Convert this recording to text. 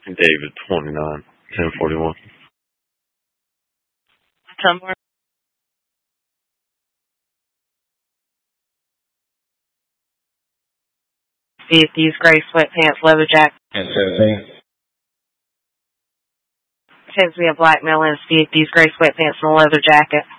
David 29, 1041. Somewhere. See if these gray sweatpants, leather jacket. And 17. Tends to be a black male in see if these gray sweatpants and a leather jacket.